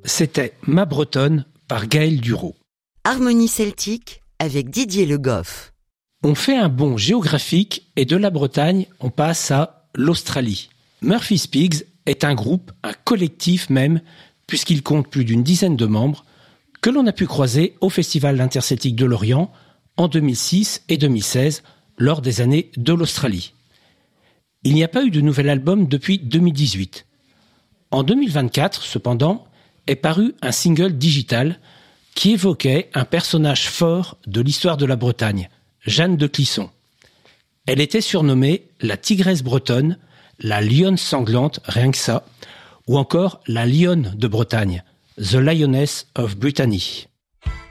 C'était Ma Bretonne par Gaël Duro. Harmonie celtique avec Didier Le Goff. On fait un bond géographique et de la Bretagne, on passe à l'Australie. Murphy's Pigs est un groupe, un collectif même, puisqu'il compte plus d'une dizaine de membres, que l'on a pu croiser au Festival interceltique de Lorient en 2006 et 2016, lors des années de l'Australie. Il n'y a pas eu de nouvel album depuis 2018. En 2024, cependant, est paru un single digital qui évoquait un personnage fort de l'histoire de la Bretagne, Jeanne de Clisson. Elle était surnommée la tigresse bretonne, la lionne sanglante, rien que ça, ou encore la lionne de Bretagne, The Lioness of Brittany.